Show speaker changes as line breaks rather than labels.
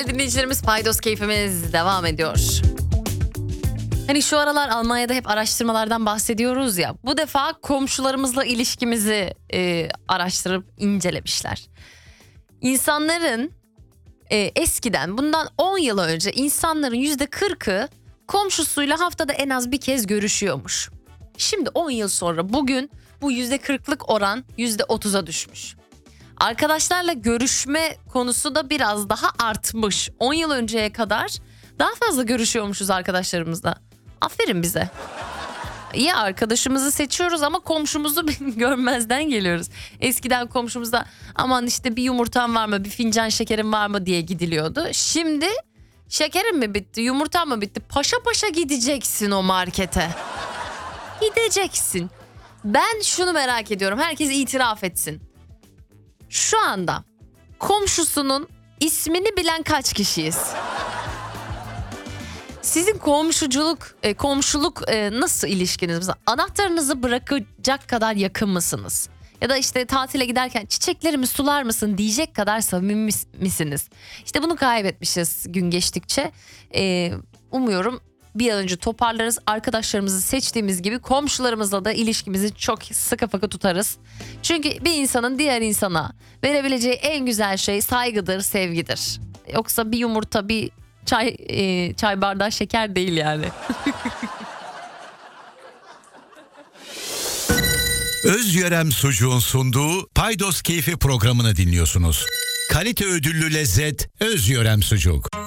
Değerli dinleyicilerimiz, Paydos keyfimiz devam ediyor. Hani şu aralar Almanya'da hep araştırmalardan bahsediyoruz ya. Bu defa komşularımızla ilişkimizi araştırıp incelemişler. İnsanların eskiden, bundan 10 yıl önce insanların %40'ı komşusuyla haftada en az bir kez görüşüyormuş. Şimdi 10 yıl sonra bugün bu %40'lık oran %30'a düşmüş. Arkadaşlarla görüşme konusu da biraz daha artmış. 10 yıl önceye kadar daha fazla görüşüyormuşuz arkadaşlarımızla. Aferin bize. İyi, arkadaşımızı seçiyoruz ama komşumuzu görmezden geliyoruz. Eskiden komşumuzda aman işte bir yumurtan var mı, bir fincan şekerin var mı diye gidiliyordu. Şimdi şekerin mi bitti, yumurtan mı bitti? Paşa paşa gideceksin o markete. Gideceksin. Ben şunu merak ediyorum, herkes itiraf etsin. Şu anda komşusunun ismini bilen kaç kişiyiz? Sizin komşuluk nasıl ilişkiniz? Anahtarınızı bırakacak kadar yakın mısınız? Ya da işte tatile giderken çiçeklerimi sular mısın diyecek kadar samimi misiniz? İşte bunu kaybetmişiz gün geçtikçe. Umuyorum bir an önce toparlarız. Arkadaşlarımızı seçtiğimiz gibi komşularımızla da ilişkimizi çok sıkı fıkı tutarız. Çünkü bir insanın diğer insana verebileceği en güzel şey saygıdır, sevgidir. Yoksa bir yumurta, bir çay bardağı şeker değil yani.
Özyörem Sucuğun sunduğu Paydos Keyfi programını dinliyorsunuz. Kalite ödüllü lezzet Özyörem Sucuk.